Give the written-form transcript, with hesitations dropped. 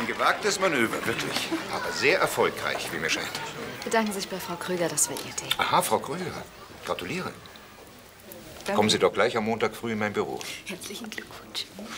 gewagtes Manöver, wirklich. Aber sehr erfolgreich, wie mir scheint. Bedanken Sie sich bei Frau Krüger, das war Ihr Tee. Aha, Frau Krüger. Gratuliere. Danke. Kommen Sie doch gleich am Montag früh in mein Büro. Herzlichen Glückwunsch.